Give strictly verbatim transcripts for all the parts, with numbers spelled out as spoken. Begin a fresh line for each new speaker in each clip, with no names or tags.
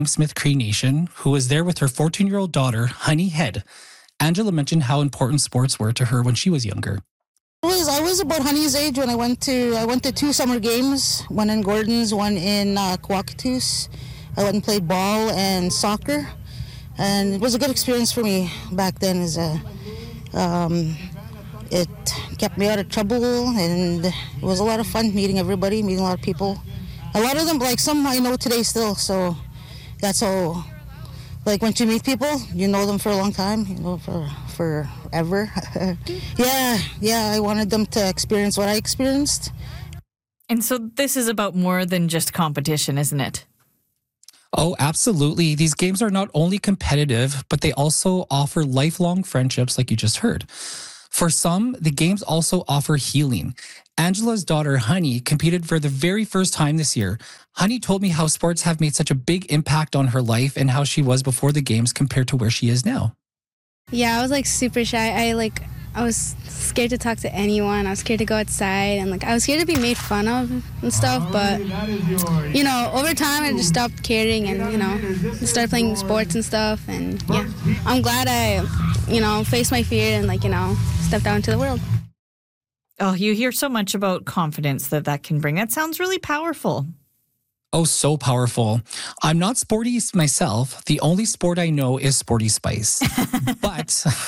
Smith Cree Nation, who was there with her fourteen-year-old daughter, Honey Head. Angela mentioned how important sports were to her when she was younger.
I was, I was about Honey's age when I went to I went to two summer games, one in Gordon's, one in uh, Kwakatus. I went and played ball and soccer, and it was a good experience for me back then. As a, um, it kept me out of trouble, and it was a lot of fun meeting everybody, meeting a lot of people. A lot of them, like some I know today still, so that's all. Like once you meet people, you know them for a long time, you know, for forever. yeah, yeah, I wanted them to experience what I experienced.
And so this is about more than just competition, isn't it?
Oh, absolutely. These games are not only competitive, but they also offer lifelong friendships, like you just heard. For some, the games also offer healing. Angela's daughter, Honey, competed for the very first time this year. Honey told me how sports have made such a big impact on her life and how she was before the games compared to where she is now.
Yeah, I was like super shy. I like I was scared to talk to anyone. I was scared to go outside, and like I was scared to be made fun of and stuff. But you know, over time I just stopped caring, and you know, started playing sports and stuff. And yeah, I'm glad I, you know, faced my fear and like you know, stepped out into the world.
Oh, you hear so much about confidence that that can bring. That sounds really powerful.
Oh, so powerful. I'm not sporty myself. The only sport I know is Sporty Spice. But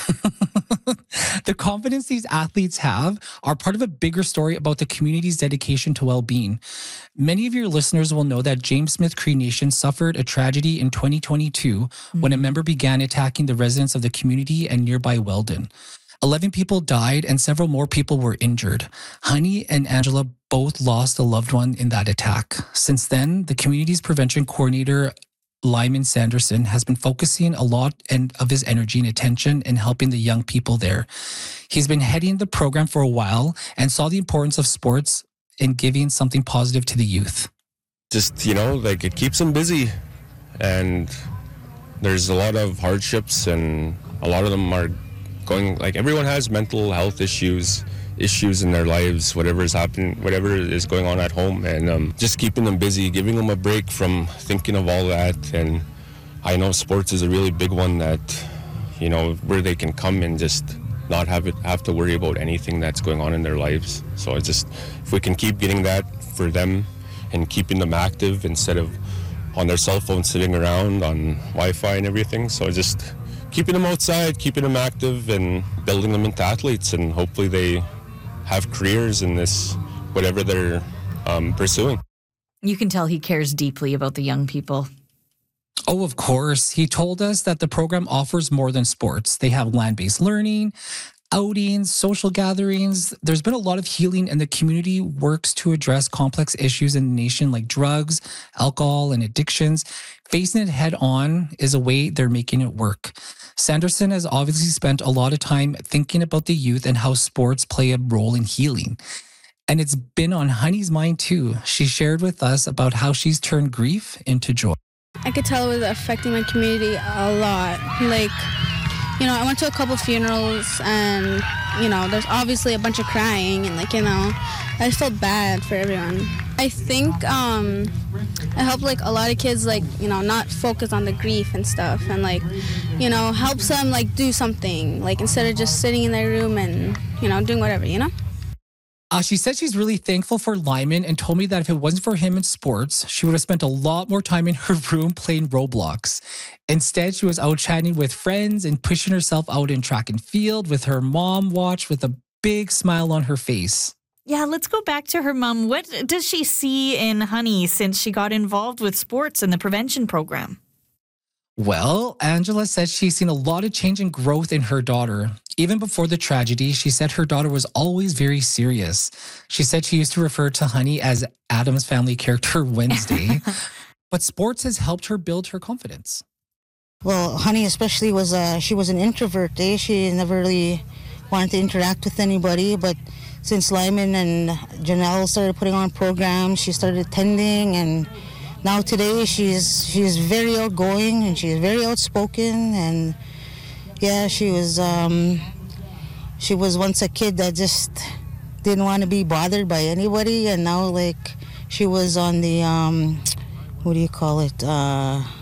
the confidence these athletes have are part of a bigger story about the community's dedication to well-being. Many of your listeners will know that James Smith Cree Nation suffered a tragedy in twenty twenty-two mm-hmm. when a member began attacking the residents of the community and nearby Weldon. eleven people died and several more people were injured. Honey and Angela both lost a loved one in that attack. Since then, the community's prevention coordinator, Lyman Sanderson, has been focusing a lot of his energy and attention in helping the young people there. He's been heading the program for a while and saw the importance of sports in giving something positive to the youth.
Just, you know, like it keeps them busy, and there's a lot of hardships, and a lot of them are going, like everyone has mental health issues, issues in their lives, whatever is happening, whatever is going on at home, and um, just keeping them busy, giving them a break from thinking of all that. And I know sports is a really big one that, you know, where they can come and just not have it have to worry about anything that's going on in their lives. So it's just, if we can keep getting that for them and keeping them active instead of on their cell phone sitting around on Wi-Fi and everything. So just keeping them outside, keeping them active, and building them into athletes, and hopefully they have careers in this, whatever they're um, pursuing.
You can tell he cares deeply about the young people.
Oh, of course. He told us that the program offers more than sports. They have land-based learning, outings, social gatherings. There's been a lot of healing, and the community works to address complex issues in the nation like drugs, alcohol, and addictions. Facing it head on is a way they're making it work. Sanderson has obviously spent a lot of time thinking about the youth and how sports play a role in healing. And it's been on Honey's mind too. She shared with us about how she's turned grief into joy.
I could tell it was affecting my community a lot. Like, you know, I went to a couple funerals, and, you know, there's obviously a bunch of crying, and, like, you know, I just felt bad for everyone. I think um, it helped, like, a lot of kids, like, you know, not focus on the grief and stuff, and, like, you know, helps them, like, do something, like, instead of just sitting in their room and, you know, doing whatever, you know?
Uh, she said she's really thankful for Lyman and told me that if it wasn't for him in sports, she would have spent a lot more time in her room playing Roblox. Instead, she was out chatting with friends and pushing herself out in track and field with her mom watch with a big smile on her face.
Yeah, let's go back to her mom. What does she see in Honey since she got involved with sports and the prevention program?
Well, Angela says she's seen a lot of change and growth in her daughter. Even before the tragedy, she said her daughter was always very serious. She said she used to refer to Honey as Addams Family character Wednesday, but sports has helped her build her confidence.
Well, Honey especially was, uh, she was an introvert. Eh? She never really wanted to interact with anybody, but since Lyman and Janelle started putting on programs, she started attending, and now today she's she's very outgoing and she's very outspoken, and yeah, she was um, she was once a kid that just didn't want to be bothered by anybody, and now like she was on the um, what do you call it? Uh,